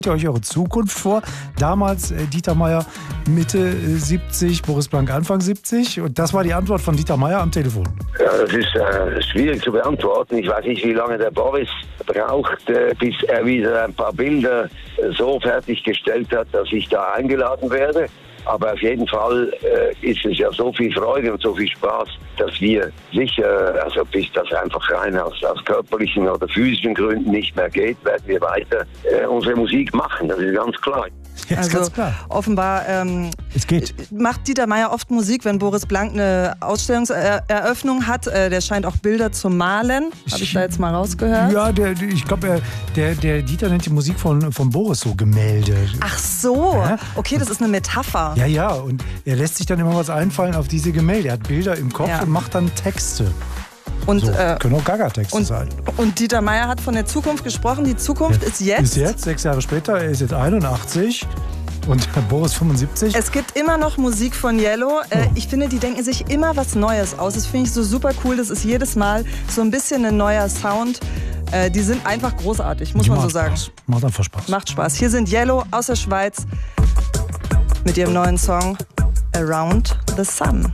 Stellt ihr euch eure Zukunft vor? Damals Dieter Meier Mitte 70, Boris Blank Anfang 70. Und das war die Antwort von Dieter Meier am Telefon. Ja, das ist schwierig zu beantworten. Ich weiß nicht, wie lange der Boris braucht, bis er wieder ein paar Bilder so fertiggestellt hat, dass ich da eingeladen werde. Aber auf jeden Fall ist es ja so viel Freude und so viel Spaß, dass wir sicher, also bis das einfach rein aus körperlichen oder physischen Gründen nicht mehr geht, werden wir weiter unsere Musik machen. Das ist ganz klar. Ja, ist also ganz klar. Offenbar Es geht. macht Dieter Meier oft Musik, wenn Boris Blank eine Ausstellungseröffnung hat. Der scheint auch Bilder zu malen. Habe ich da jetzt mal rausgehört? Ja, ich glaube, der Dieter nennt die Musik von Boris so Gemälde. Ach so, Ja? okay, das ist eine Metapher. Ja, und er lässt sich dann immer was einfallen auf diese Gemälde. Er hat Bilder im Kopf Ja. und macht dann Texte. Und, So, können auch Gaga-Texte sein. und Dieter Meier hat von der Zukunft gesprochen. Die Zukunft ist jetzt. Ist jetzt, 6 Jahre später, er ist jetzt 81 und Boris 75. Es gibt immer noch Musik von Yellow. Ich finde, die denken sich immer was Neues aus. Das finde ich so super cool. Das ist jedes Mal so ein bisschen ein neuer Sound. Die sind einfach großartig, muss Die man so macht sagen. Spaß. Macht einfach Spaß. Macht Spaß. Hier sind Yellow aus der Schweiz mit ihrem neuen Song Around the Sun.